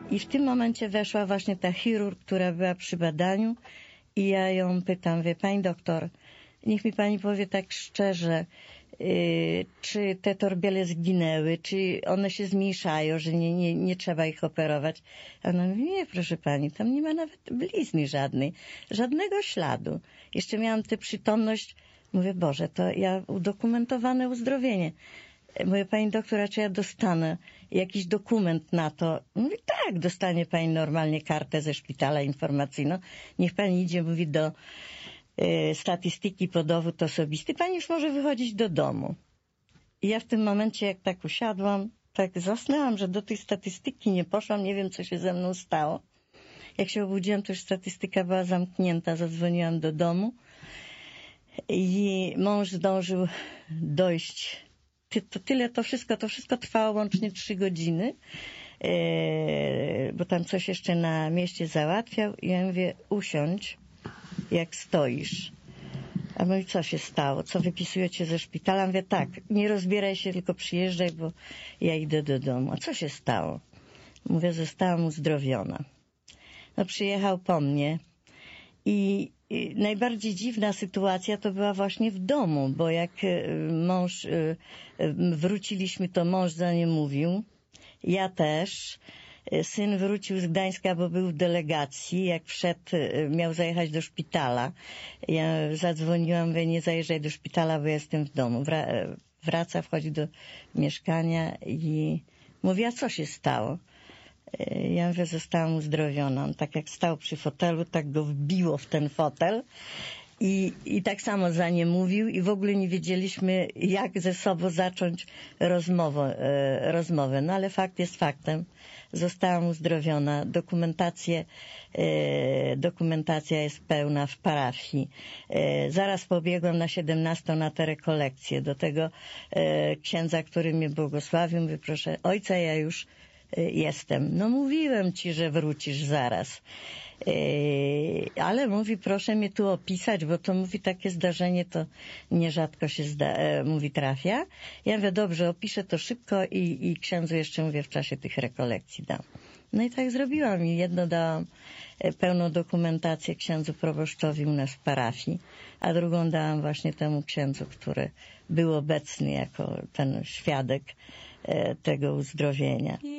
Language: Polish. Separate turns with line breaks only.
I w tym momencie weszła właśnie ta chirurg, która była przy badaniu i ja ją pytam, wie pani doktor, niech mi pani powie tak szczerze, czy te torbiele zginęły, czy one się zmniejszają, że nie trzeba ich operować. A ona mówi, nie proszę pani, tam nie ma nawet blizny żadnej, żadnego śladu. Jeszcze miałam tę przytomność, mówię, Boże, to ja udokumentowane uzdrowienie. Mówię, pani doktora, czy ja dostanę jakiś dokument na to? Mówi, tak, dostanie pani normalnie kartę ze szpitala informacyjną. Niech pani idzie, mówi, do statystyki po dowód osobisty. Pani już może wychodzić do domu. I ja w tym momencie, jak tak usiadłam, tak zasnęłam, że do tej statystyki nie poszłam, nie wiem, co się ze mną stało. Jak się obudziłam, to już statystyka była zamknięta, zadzwoniłam do domu i mąż zdążył dojść. To wszystko trwało łącznie 3 godziny, bo tam coś jeszcze na mieście załatwiał i ja mówię, usiądź, jak stoisz. A mówi, co się stało? Co wypisują cię ze szpitala? Mówię, tak, nie rozbieraj się, tylko przyjeżdżaj, bo ja idę do domu. A co się stało? Mówię, zostałam uzdrowiona. No przyjechał po mnie i najbardziej dziwna sytuacja to była właśnie w domu, bo jak wróciliśmy, to mąż za nie mówił, ja też. Syn wrócił z Gdańska, bo był w delegacji. Jak wszedł, miał zajechać do szpitala. Ja zadzwoniłam, mówię, nie zajeżdżaj do szpitala, bo jestem w domu. Wraca, wchodzi do mieszkania i mówi, a co się stało? Ja mówię, zostałam uzdrowiona. On tak jak stał przy fotelu, tak go wbiło w ten fotel. I tak samo za nie mówił i w ogóle nie wiedzieliśmy, jak ze sobą zacząć rozmowę. No ale fakt jest faktem. Zostałam uzdrowiona. Dokumentacja jest pełna w parafii. Zaraz pobiegłam na 17 na te rekolekcje. Do tego księdza, który mnie błogosławił, mówię, proszę ojca, ja już jestem. No mówiłem ci, że wrócisz zaraz. Ale mówi, proszę mnie tu opisać, bo to mówi, takie zdarzenie to nierzadko się mówi trafia. Ja mówię, dobrze, opiszę to szybko i księdzu jeszcze mówię, w czasie tych rekolekcji dam. No i tak zrobiłam i jedno dałam pełną dokumentację księdzu proboszczowi u nas w parafii, a drugą dałam właśnie temu księdzu, który był obecny jako ten świadek tego uzdrowienia.